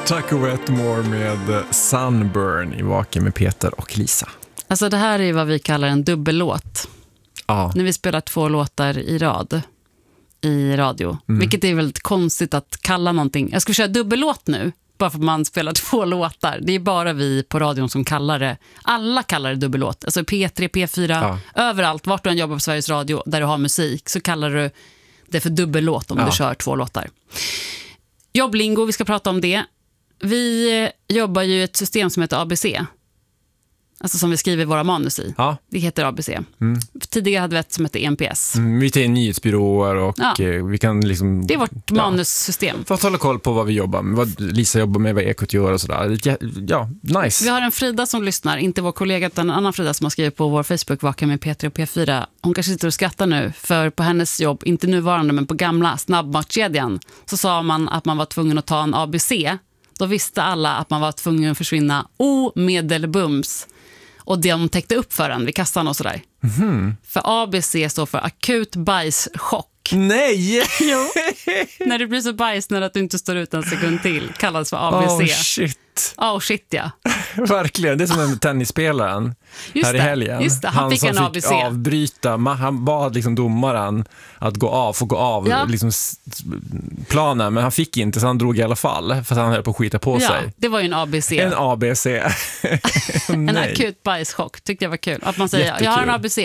Taco Wetmore med Sunburn i Vaken med Peter och Lisa. Alltså det här är vad vi kallar en dubbellåt. Ja. När vi spelar 2 låtar i rad i radio. Vilket är väldigt konstigt att kalla någonting. Jag ska köra dubbellåt nu, bara för att man spelar 2 låtar. Det är bara vi på radion som kallar det. Alla kallar det dubbellåt. Alltså P3, P4, överallt, vart du än jobbar på Sveriges Radio där du har musik, så kallar du det för dubbellåt om du kör 2 låtar. Jobblingo, vi ska prata om det. Vi jobbar ju i ett system som heter ABC. Alltså som vi skriver våra manus i. Ja. Det heter ABC. Tidigare hade vi ett som heter EMPS. Vi tar in nyhetsbyråer och vi kan liksom... Det är vårt manussystem. För att hålla koll på vad vi jobbar med, vad Lisa jobbar med, vad Ekot gör och sådär. Ja, nice. Vi har en Frida som lyssnar, inte vår kollega utan en annan Frida som har skrivit på vår Facebook, Vaken med P3 och P4. Hon kanske sitter och skrattar nu, för på hennes jobb, inte nuvarande men på gamla snabbmatskedjan, så sa man att man var tvungen att ta en ABC. Då visste alla att man var tvungen att försvinna omedelbums. Och de täckte upp för en vid kassan och sådär. För ABC står för akut bajschock. Nej! Jo. När du blir så bajsnödig att du inte står ut en sekund till kallas för ABC. Oh shit. Oh shit, ja. Verkligen, det är som en tennisspelaren här i helgen. Just det, han fick en ABC. Avbryta, han bad liksom domaren att få gå av liksom planen, men han fick inte, så han drog i alla fall för att han höll på att skita på sig. Det var ju en ABC. En ABC. En akut bajschock, tyckte jag var kul. Att man säger, jättekul. Jag har en ABC.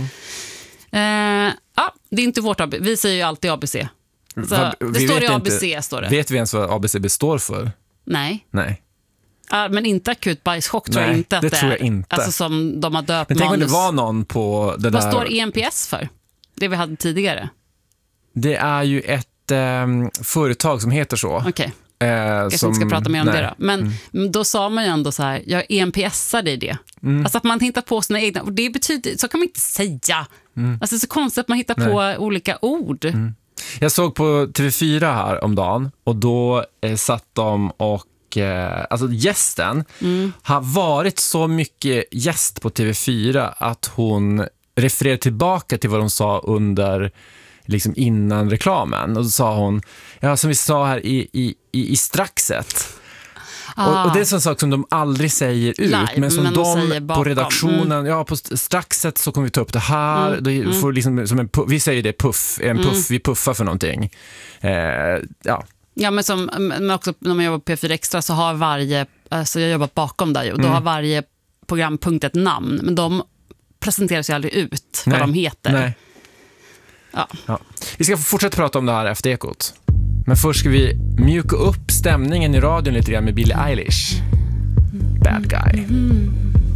Det är inte vårt ABC. Vi säger ju alltid ABC. Så, det står i ABC, inte, står det. Vet vi ens vad ABC består för? Nej. Men inte akut bajschock tror jag inte att det tror jag inte. Alltså som de har döpt men tänk om det var någon på det där... Vad står EMPS för? Det vi hade tidigare. Det är ju ett företag som heter så. Okej. Jag ska inte prata mer om det då. Men då sa man ju ändå så här, jag EMPSade i det. Alltså att man hittar på sina egna, och det betyder, så kan man inte säga. Alltså det är så konstigt att man hittar på olika ord. Jag såg på TV4 här om dagen, och då satt de och alltså gästen har varit så mycket gäst på TV4 att hon refererar tillbaka till vad de sa under liksom innan reklamen, och då sa hon, som vi sa här i straxet. Och det är en sak som de aldrig säger ut, live, men som de på redaktionen, på straxet så kommer vi ta upp det här. Då får liksom, som vi säger det puff, vi puffar för någonting. Ja, men också när man jobbar på P4 Extra så har varje, alltså jag jobbar bakom där och då har varje programpunkt ett namn, men de presenterar sig aldrig ut vad de heter. Nej. Ja. Vi ska fortsätta prata om det här efter Ekot. Men först ska vi mjuka upp stämningen i radion lite grann med Billie Eilish. Bad Guy.